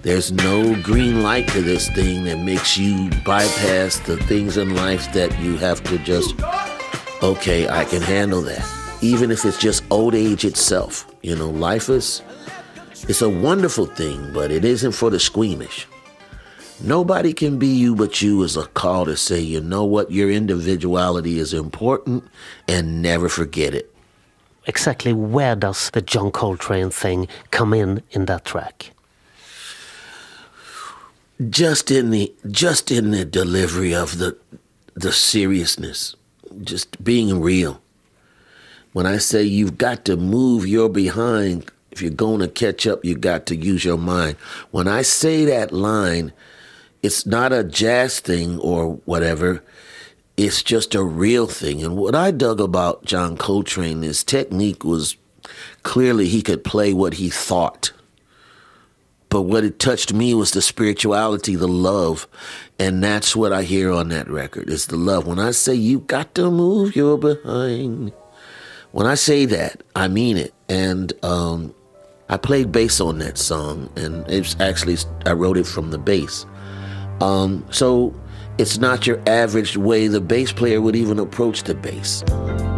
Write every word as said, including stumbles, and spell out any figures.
There's no green light to this thing that makes you bypass the things in life that you have to just, okay, I can handle that. Even if it's just old age itself. You know, life is, it's a wonderful thing, but it isn't for the squeamish. Nobody can be you but you is a call to say, you know what, your individuality is important and never forget it. Exactly where does the John Coltrane thing come in in that track? Just in the just in the delivery of the the seriousness, just being real. When I say you've got to move your behind, if you're going to catch up, you got to use your mind. When I say that line, it's not a jazz thing or whatever. It's just a real thing. And what I dug about John Coltrane, his technique was clearly he could play what he thought. But what it touched me was the spirituality, the love. And that's what I hear on that record, is the love. When I say you got to move your behind, when I say that, I mean it. And um, I played bass on that song, and it's actually, I wrote it from the bass. Um, so it's not your average way the bass player would even approach the bass.